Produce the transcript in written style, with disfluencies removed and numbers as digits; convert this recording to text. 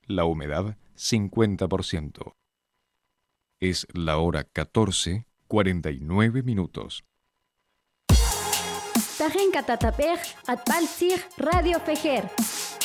la humedad 50%. Es la hora 14:49. Tajen Catatapej, Atpalsig, Radio Fejer.